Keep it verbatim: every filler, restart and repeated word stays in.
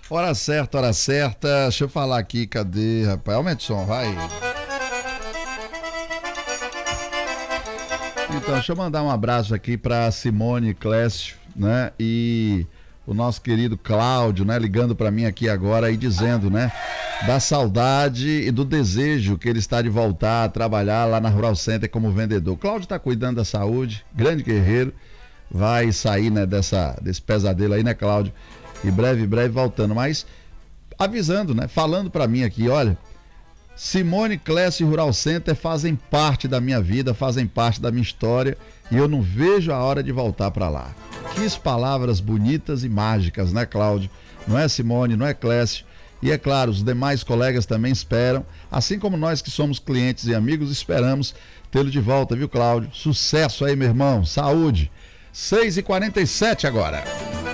Hora certa, hora certa. Deixa eu falar aqui, cadê, rapaz? Aumenta o som, vai. Então, deixa eu mandar um abraço aqui para Simone Clécio, né? E o nosso querido Cláudio, né? Ligando para mim aqui agora e dizendo, né? Da saudade e do desejo que ele está de voltar a trabalhar lá na Rural Center como vendedor. Cláudio está cuidando da saúde, grande guerreiro, vai sair, né, dessa, desse pesadelo aí, né, Cláudio? E breve, breve voltando, mas avisando, né? Falando para mim aqui, olha, Simone Clécio e Rural Center fazem parte da minha vida, fazem parte da minha história e eu não vejo a hora de voltar para lá. Que palavras bonitas e mágicas, né, Cláudio? Não é, Simone, não é, Clécio? E é claro, os demais colegas também esperam, assim como nós que somos clientes e amigos, esperamos tê-lo de volta, viu, Cláudio? Sucesso aí, meu irmão, saúde. seis e quarenta e sete agora.